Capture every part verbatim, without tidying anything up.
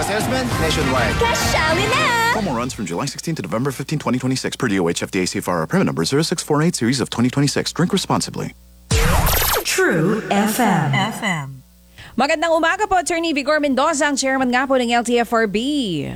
salesman nationwide. Kasali na! Promo runs from July sixteenth to November fifteenth, twenty twenty-six per D O H F D A C F R permit number zero six four eight series of twenty twenty-six. Drink responsibly. True F M. F M. Magandang umaga po, Attorney Vigor Mendoza, ang chairman nga po ng L T F R B.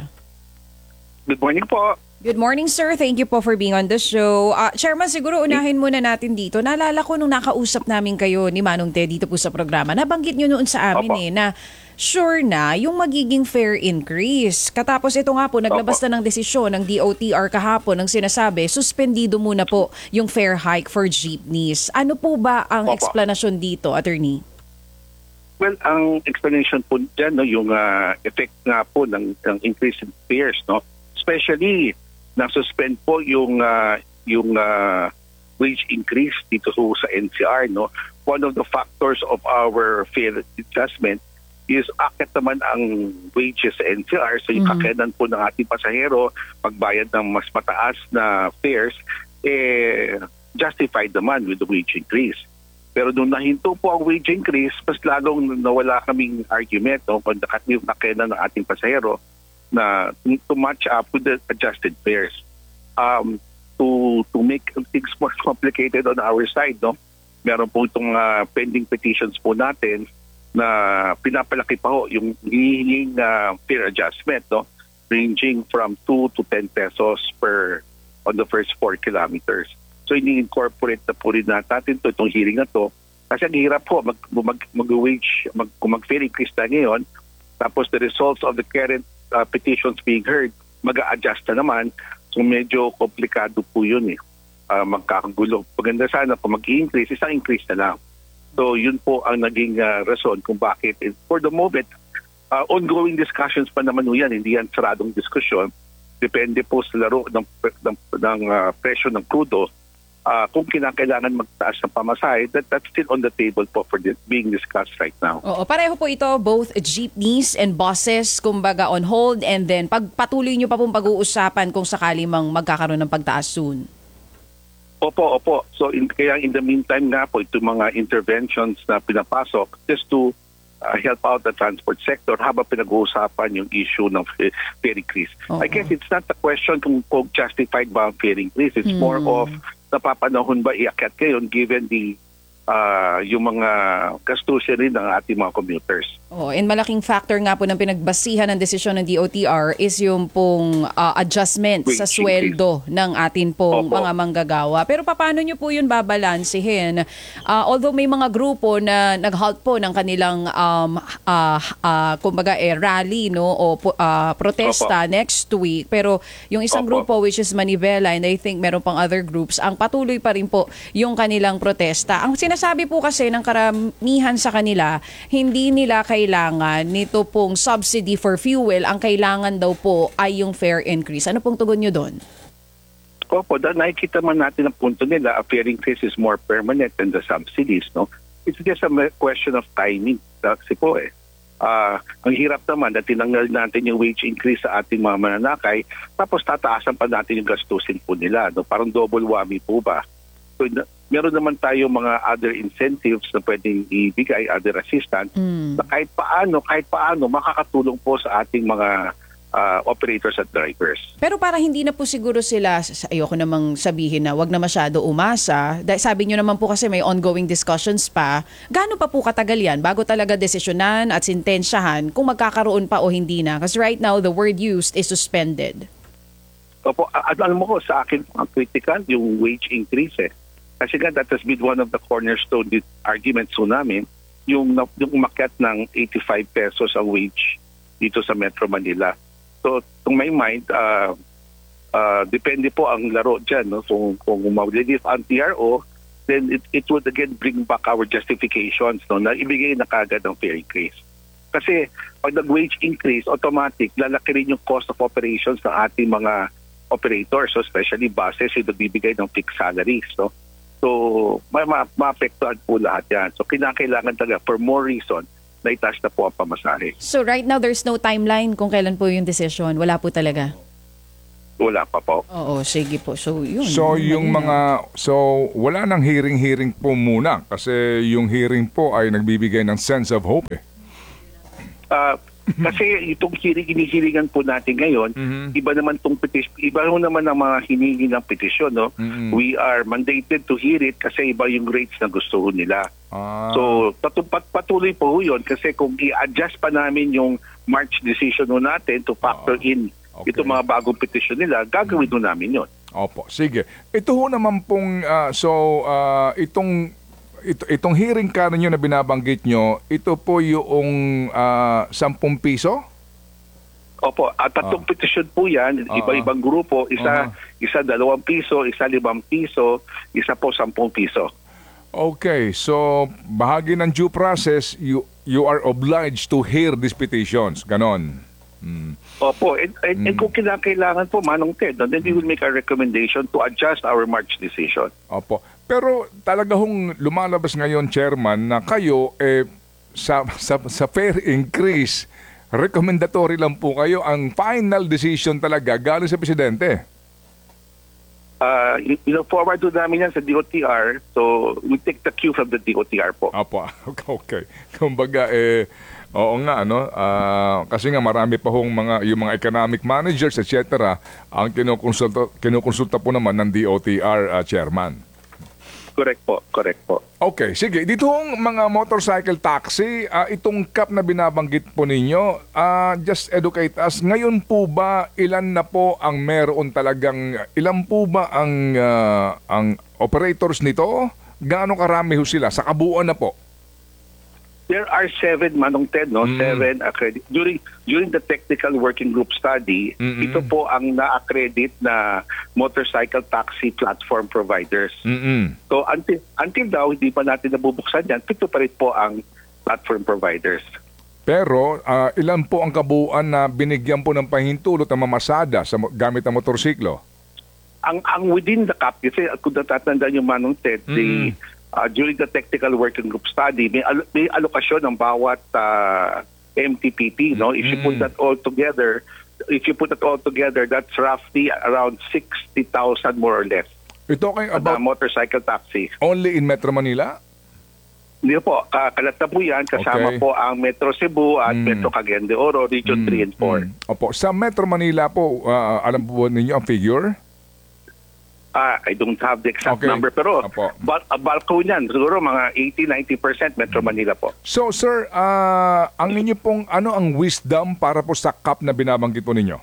Good morning po. Good morning, sir. Thank you po for being on the show. Uh, Chairman, siguro unahin muna natin dito. Naalala ko nung nakausap namin kayo ni Manong Ted dito po sa programa, nabanggit nyo noon sa amin Opo. eh na sure na yung magiging fare increase. Katapos ito nga po, naglabas Opo. na ng desisyon ng D O T R kahapon ng sinasabi, suspendido muna po yung fare hike for jeepneys. Ano po ba ang Opo. explanation dito, Attorney? Well, ang explanation po dyan, no, yung uh, effect nga po ng, ng increase in fares, no? Especially, na-suspend po yung uh, yung uh, wage increase dito po sa N C R, no. One of the factors of our fare adjustment is akit naman ang wages sa N C R, so yung Mhm. kakayanan po ng ating pasahero pagbayad ng mas mataas na fares, eh justified naman with the wage increase. Pero nung nahinto po ang wage increase, mas lalong nawala kaming argument, no, kung yung kakayanan ng ating pasahero na to match up with the adjusted fares. Um, to to make things more complicated on our side, no, meron po itong uh, pending petitions po natin na pinapalaki pa ho yung hihinging uh, fare adjustment, no, ranging from two to ten pesos per on the first four kilometers. So ini-incorporate na po rin natin to, itong hearing na to. Kasi ang hirap po mag, mag, mag-wage, mag, kung mag-fare increase na ngayon, tapos the results of the current Uh, petitions being heard, mag-a-adjust na naman. So medyo komplikado po yun eh. Uh, magkakagulo. Maganda sana kung mag-i-increase, isang increase na lang. So yun po ang naging uh, rason kung bakit. And for the moment, uh, ongoing discussions pa naman yan. Hindi yan saradong diskusyon. Depende po sa laro ng, ng, ng uh, presyo ng crudo. Uh, kung kinakailangan magtaas ng pamasahe, that, that's still on the table po for this, being discussed right now. Oo, pareho po ito, both jeepneys and buses, kumbaga on hold, and then pagpatuloy nyo pa pong pag-uusapan kung sakali mang magkakaroon ng pagtaas soon. Opo, opo. So in, kaya in the meantime nga po, itong mga interventions na pinapasok just to uh, help out the transport sector habang pinag-uusapan yung issue ng fare increase. Oo. I guess it's not a question kung, kung justified ba ang fare increase. It's Hmm. more of napapanahon ba iakyat ngayon given the uh, yung mga gastusin rin ng ating mga commuters. Oh, and malaking factor nga po ng pinagbasihan ng desisyon ng D O T R is yung pong uh, adjustment Wage sa sweldo ng atin pong Opo. mga manggagawa. Pero paano nyo po yun babalansihin? Uh, although may mga grupo na nag-halt po ng kanilang um, uh, uh, kumbaga eh, rally no o uh, protesta Opo. next week. Pero yung isang Opo. grupo which is Manivela and I think meron pang other groups, ang patuloy pa rin po yung kanilang protesta. Ang sinasabi po kasi ng karamihan sa kanila, hindi nila kailangan nito pong subsidy for fuel. Ang kailangan daw po ay yung fare increase. Ano pong tugon nyo doon? Opo, dahil nakikita man natin ang punto nila, a fare increase is more permanent than the subsidies, no? It's just a question of timing. Kasi po eh, uh, ang hirap naman na tinanggal natin yung wage increase sa ating mga mananakay, tapos tataasan pa natin yung gastusin po nila, no? Parang double whammy po ba? So, meron naman tayo mga other incentives na pwedeng ibigay, other assistance, Mm. na kahit paano, kahit paano makakatulong po sa ating mga uh, operators at drivers. Pero para hindi na po siguro sila, sa- ayoko namang sabihin na wag na masyado umasa, dahil sabi nyo naman po kasi may ongoing discussions pa, gaano pa po katagal yan bago talaga desisyonan at sintensyahan kung magkakaroon pa o hindi na? Because right now, the word used is suspended. Opo, at alam mo ko, sa akin ang critical, yung wage increase eh. Kasi nga, that has been one of the cornerstone arguments po namin, yung, yung umakyat ng eighty-five pesos ang wage dito sa Metro Manila. So, to my mind, uh, uh, depende po ang laro dyan. No? So, kung ma-relieve ang T R O, then it, it would again bring back our justifications, no? Na ibigay na kagad ang fare increase. Kasi pag nag-wage increase, automatic, lalaki rin yung cost of operations ng ating mga operators, so especially buses, yung nagbibigay ng fixed salaries. No? So, may ma- maapektuhan po lahat yan. So, kinakailangan talaga, for more reason, na itaas na po ang pamasahe. So right now, there's no timeline kung kailan po yung decision. Wala po talaga. Wala pa po. Oo, sige po. So yun. So yung malinaw. mga so wala nang hearing-hearing po muna kasi yung hearing po ay nagbibigay ng sense of hope eh. Uh, Kasi itong hearing, hinihiringan po natin ngayon, Mhm. iba naman tong petition, iba ho naman ang mga hinihingi ng petisyon. No? Mhm. We are mandated to hear it kasi iba yung rates na gusto ho nila. Ah, So patu- pat- patuloy po ho yun kasi kung i-adjust pa namin yung March decision ho natin to factor Oo. in Okay. itong mga bagong petisyon nila, gagawin ho namin yun. opo, sige. Ito ho naman pong, ah, so, ah, itong, ito, itong hearing ka ninyo na binabanggit nyo, ito po yung uh, sampung piso? Opo, at tatlong Ah. petisyon po yan, Ah. iba-ibang grupo, isa Ah. isa dalawang piso, isa limang piso, isa po sampung piso. Okay, so bahagi ng due process, you you are obliged to hear these petitions. Ganon. Mm. Opo, and, and, and kung kailangan po, Manong Ted, then we will make a recommendation to adjust our March decision. Opo. Pero talaga hong lumalabas ngayon, Chairman, na kayo eh, sa, sa, sa fare increase, recommendatory lang po kayo. Ang final decision talaga galing sa Presidente. Uh, forward to namin yan sa D O T R, so we take the cue from the D O T R po. Opo. Okay. Kumbaga, eh, oo nga, ano, ah, kasi nga marami pa hong mga, yung mga economic managers, et cetera, ang kinukonsulta, kinukonsulta po naman ng D O T R ah, Chairman. Correct po, correct po. Okay, sige. Dito hong mga motorcycle taxi, ah, itong cap na binabanggit po ninyo, ah, just educate us. Ngayon po ba, ilan na po ang meron talagang, ilan po ba ang, ah, ang operators nito? Gaano karami ho sila? Sa kabuuan na po? There are seven, Manong Ted, no? Mm. Seven accredit. During during the technical working group study, Mm-mm. ito po ang na-accredit na motorcycle taxi platform providers. Mm-mm. So until until now, hindi pa natin nabubuksan yan. Pito pa rin po ang platform providers. Pero ah, ilan po ang kabuuan na binigyan po ng pahintulot na mamasada sa mo- gamit ng motorsiklo? Ang ang within the cap, kasi kung natatandaan yung Manong Ted, the, uh, during the technical working group study, may, al- may alokasyon ng bawat uh, M T P P. No? If you put that all together, if you put that all together, that's roughly around sixty thousand more or less. Ito kayo At uh, about motorcycle taxi. only in Metro Manila? Hindi po, ka- kalat na po yan. Kasama Okay. po ang Metro Cebu at Mm. Metro Cagayan de Oro, Region three and four. Mm. Opo, sa Metro Manila po, ah, alam po ba ninyo ang figure? Ah, I don't have the exact Okay. number, pero Apo. bal- uh, bulk ko niyan, siguro mga eighty to ninety percent Metro Manila po. So sir, ah, ang inyo pong ano ang wisdom para po sa cap na binabanggit po ninyo?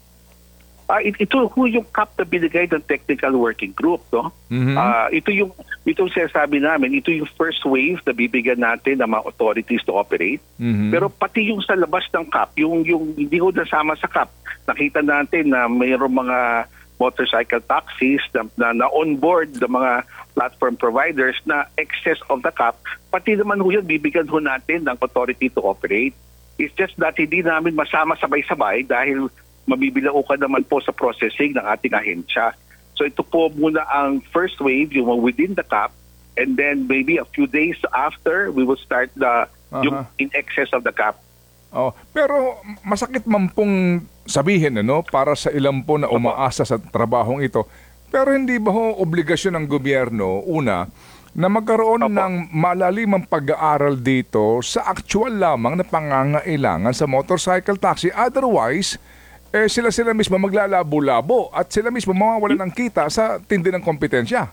Ah, it- ito ho yung cap na binigay ng technical working group, no? Mhm. Ah, ito yung ito sinasabi namin, ito yung first wave na bibigyan natin ng mga authorities to operate. Mhm. Pero pati yung sa labas ng cap, yung yung hindi ho nasama sa cap, nakita natin na mayroong mga motorcycle taxis na, na, na on board ng mga platform providers na excess of the cap, pati naman ho yun, bibigyan ho natin ng authority to operate. It's just that hindi namin masama sabay-sabay dahil mabibilaukan naman po sa processing ng ating ahensya. So ito po muna ang first wave, yung within the cap, and then maybe a few days after, we will start the yung Aha. in excess of the cap. Oh, pero masakit man pong sabihin ano para sa ilan po na umaasa sa trabahong ito. Pero hindi ba ho obligasyon ng gobyerno una na magkaroon Opo. ng malalimang pag-aaral dito sa actual lamang na pangangailangan sa motorcycle taxi? Otherwise, eh sila-sila mismo maglalabo-labo at sila mismo mawawalan ng kita sa tindi ng kompetensya.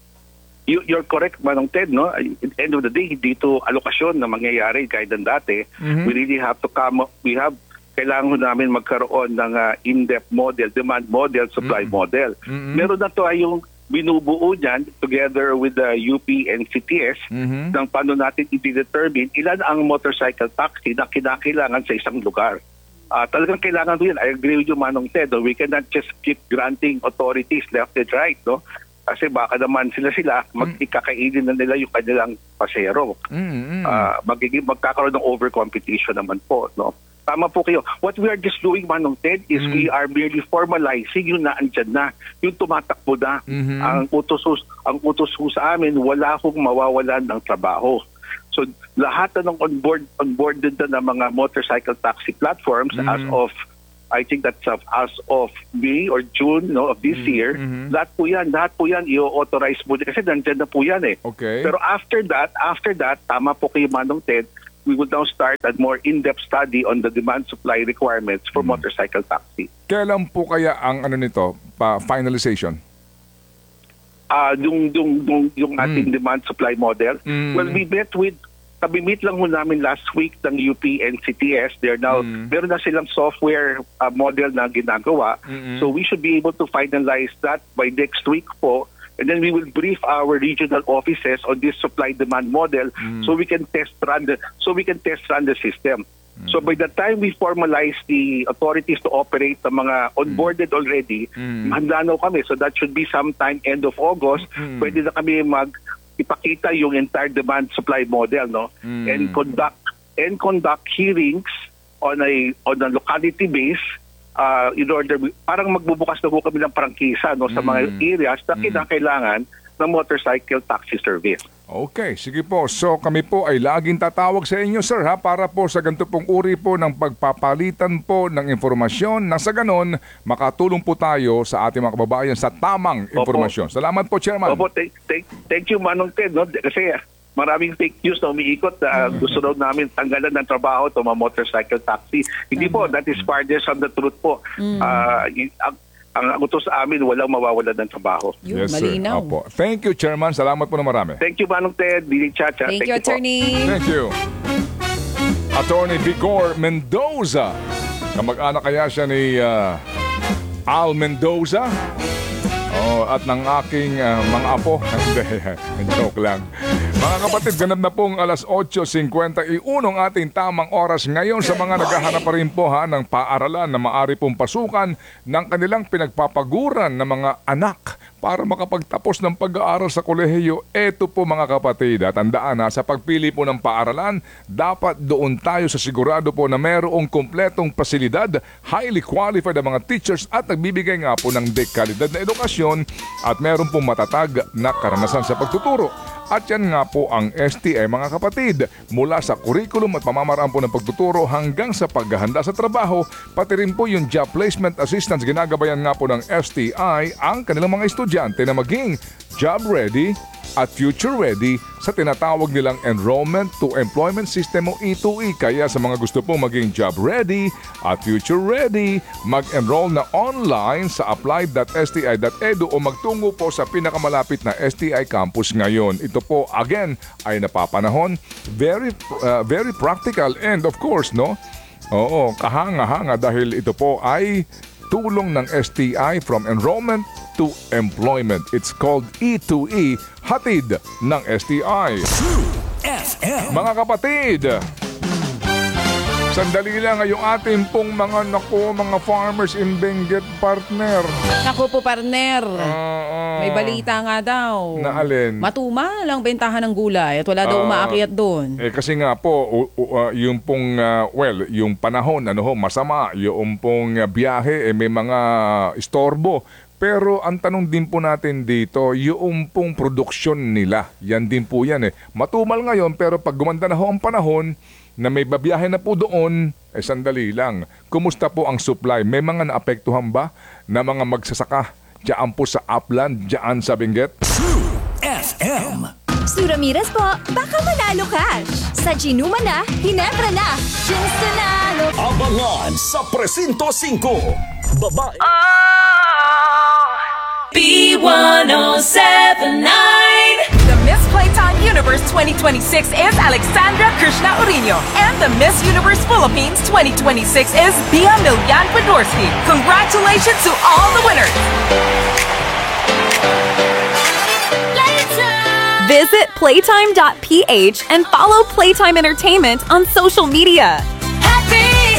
You, you're correct, Manong Ted, no? At the end of the day, dito alokasyon na mangyayari kahit ng dati. Mhm. We really have to come up, we have, kailangan ho namin magkaroon ng ah, in-depth model, demand model, supply model. Mhm. Meron na to ay yung binubuo dyan together with the U P and C T S Mhm. ng paano natin i-determine ilan ang motorcycle taxi na kinakailangan sa isang lugar. Ah, talagang kailangan ko yun. I agree with you, Manong Ted. No? We cannot just keep granting authorities left and right, no? Kasi baka naman sila-sila, mag-ikakainin na nila yung kanilang pasero. Mm-hmm. Ah, magiging magkakaroon ng over-competition naman po, no? Tama po kayo. What we are just doing, Manong Ted, is we are merely formalizing yung naandyan na, yung tumatakbo na. Mhm. Ang utos ang utos ho sa amin, wala hong mawawalan ng trabaho. So lahat na ng onboard onboarded na ng mga motorcycle taxi platforms as of I think that's of, as of May or June no of this year, lahat po yan, lahat po yan i-authorize mo kasi nandiyan na po yan eh. Okay. Pero after that, after that, tama po kayo Manong Ted, we will now start a more in-depth study on the demand-supply requirements for motorcycle taxi. Kailan po kaya ang ano nito, pa finalization? Ah, yung yung yung, yung ating demand-supply model. Mm. Well, we met with Kami-meet lang ho namin last week ng U P and C T S. They're now, Mm. meron na silang software uh, model na ginagawa. Mm-mm. So we should be able to finalize that by next week po. And then we will brief our regional offices on this supply-demand model so we can test run the so we can test run the system. So by the time we formalize the authorities to operate the mga onboarded already, handa na kami. So that should be sometime end of August. Pwede na kami mag ipakita yung entire demand supply model, no, Mm. and conduct and conduct hearings on a on a locality base uh, in order, parang magbubukas na po kami ng prangkisa, no, sa mga areas na kinakailangan ng motorcycle taxi service. Okay, sige po. So kami po ay laging tatawag sa inyo, sir, ha, para po sa ganito pong uri po ng pagpapalitan po ng informasyon na sa ganon makatulong po tayo sa ating mga kababayan sa tamang informasyon. Salamat po, Chairman. Opo, thank, thank, thank you, Manong Ted, no? Kasi maraming fake news na umiikot. Uh, gusto daw namin tanggalan ng trabaho ito, mga motorcycle taxi. Hindi po, that is farthest from the truth po. Uh, ang, ang utos sa amin, walang mawawalan ng trabaho. Yun, Yes, sir. malinaw. Opo. Thank you, Chairman. Salamat po na marami. Thank you, Manong Ted, Dili Chacha. Thank, you, po. Attorney. Thank you. Attorney Vigor Mendoza. Kamag-anak kaya siya ni uh, Al Mendoza? Oh, at ng aking uh, mga apo. Hindi, joke lang. Mga kapatid, ganap na pong alas eight fifty-one ang ating tamang oras ngayon sa mga naghahanap pa rin po ha, ng paaralan na maaari pong pasukan ng kanilang pinagpapaguran ng mga anak para makapagtapos ng pag-aaral sa kolehiyo. Eto po mga kapatid, at tandaan na sa pagpili po ng paaralan, dapat doon tayo sa sigurado po na mayroong kumpletong pasilidad, highly qualified ang mga teachers at nagbibigay nga po ng dekalidad na edukasyon at meron pong matatag na karanasan sa pagtuturo. At yan nga po ang S T I mga kapatid, mula sa curriculum at pamamaraan po ng pagtuturo hanggang sa paghahanda sa trabaho, pati rin po yung job placement assistance, ginagabayan nga po ng S T I ang kanilang mga estudyante na maging job ready at future ready sa tinatawag nilang Enrollment to Employment System o E two E. Kaya sa mga gusto pong maging job ready at future ready, mag-enroll na online sa apply dot s t i dot e d u o magtungo po sa pinakamalapit na S T I campus ngayon. Ito po again ay napapanahon, very uh, very practical and of course, no? Oo, kahanga-hanga dahil ito po ay tulong ng S T I from enrollment to employment. It's called E two E, hatid ng S T I. F M. Mga kapatid, sandali lang ngayong ating pong mga nako, mga farmers in Benguet partner. Naku po, partner. Ah, May balita nga daw. Na alin? Matumal ang bentahan ng gulay at wala daw Ah, umaakyat doon. Eh kasi nga po, u- u- uh, yung pong, uh, well, yung panahon, ano ho, masama. Yung pong uh, biyahe, eh, may mga istorbo. Pero ang tanong din po natin dito, yung pong produksyon nila, yan din po yan eh. Matumal ngayon, pero pag gumanda na ho ang panahon, na may babiyahe na po doon, eh sandali lang. Kumusta po ang supply? May mga naapektuhan ba na mga magsasaka dyan po sa upland, dyan sa Benguet? F M. Su Ramirez po, baka manalo ka. Sa Ginuma na, Hinebra na, Ginsanalo. Abangan sa Presinto five. Babae. B one oh seven nine. The Miss Playtime Universe twenty twenty-six is Alexandra Krishna Urino. And the Miss Universe Philippines twenty twenty-six is Bia Milyan Podorski. Congratulations to all the winners. Visit playtime dot p h and follow Playtime Entertainment on social media. Happy.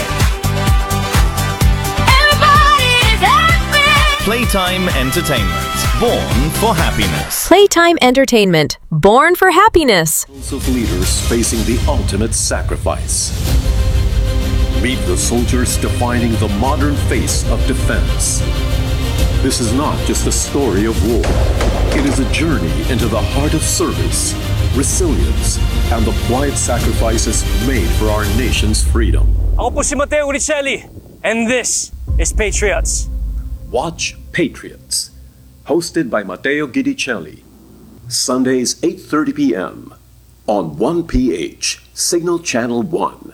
Everybody is happy. Playtime Entertainment. Born for happiness. Playtime Entertainment, born for happiness. Of leaders facing the ultimate sacrifice. Meet the soldiers defining the modern face of defense. This is not just a story of war. It is a journey into the heart of service, resilience, and the quiet sacrifices made for our nation's freedom. Ako po si Mateo Uricelli, and this is Patriots. Watch Patriots, hosted by Matteo Guidicelli. Sundays eight thirty p.m. on one P H Signal Channel one.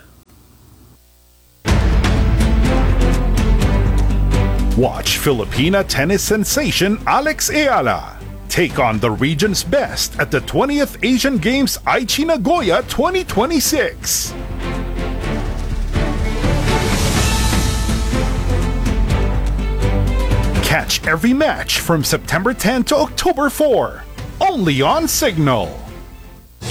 Watch Filipina tennis sensation Alex Ayala take on the region's best at the twentieth Asian Games Aichi Nagoya twenty twenty-six. Catch every match from September tenth to October fourth, only on Signal.